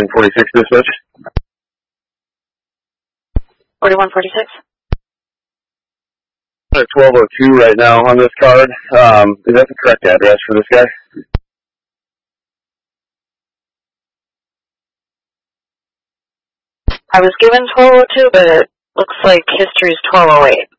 4146 dispatch. 4146. At 1202 right now on this card. Is that the correct address for this guy? I was given 1202, but it looks like history is 1208.